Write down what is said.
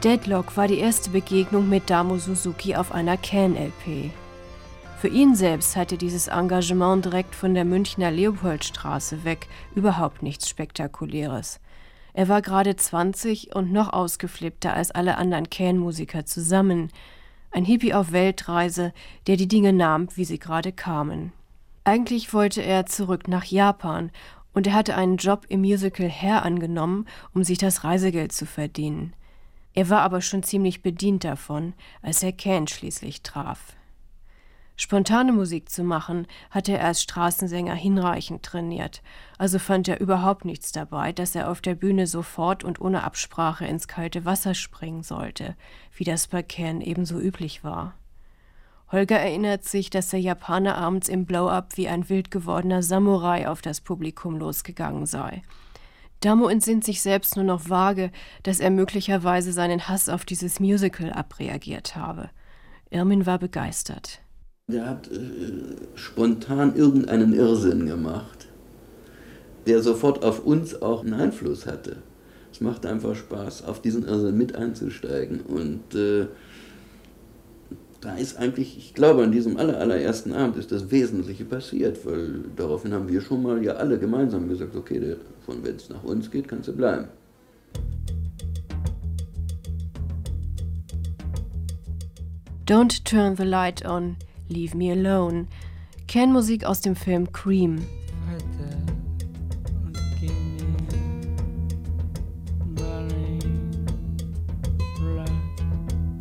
Deadlock war die erste Begegnung mit Damo Suzuki auf einer Can-LP. Für ihn selbst hatte dieses Engagement direkt von der Münchner Leopoldstraße weg überhaupt nichts Spektakuläres. Er war gerade 20 und noch ausgeflippter als alle anderen Can-Musiker zusammen. Ein Hippie auf Weltreise, der die Dinge nahm, wie sie gerade kamen. Eigentlich wollte er zurück nach Japan und er hatte einen Job im Musical Hair angenommen, um sich das Reisegeld zu verdienen. Er war aber schon ziemlich bedient davon, als er Can schließlich traf. Spontane Musik zu machen, hatte er als Straßensänger hinreichend trainiert, also fand er überhaupt nichts dabei, dass er auf der Bühne sofort und ohne Absprache ins kalte Wasser springen sollte, wie das bei Can ebenso üblich war. Holger erinnert sich, dass der Japaner abends im Blow-Up wie ein wild gewordener Samurai auf das Publikum losgegangen sei. Damo entsinnt sich selbst nur noch vage, dass er möglicherweise seinen Hass auf dieses Musical abreagiert habe. Irmin war begeistert. Der hat spontan irgendeinen Irrsinn gemacht, der sofort auf uns auch einen Einfluss hatte. Es macht einfach Spaß, auf diesen Irrsinn mit einzusteigen. Und da ist eigentlich, ich glaube, an diesem allerersten Abend ist das Wesentliche passiert, weil daraufhin haben wir schon mal ja alle gemeinsam gesagt, okay, wenn es nach uns geht, kannst du bleiben. Don't turn the light on, leave me alone. Can-Musik aus dem Film Cream,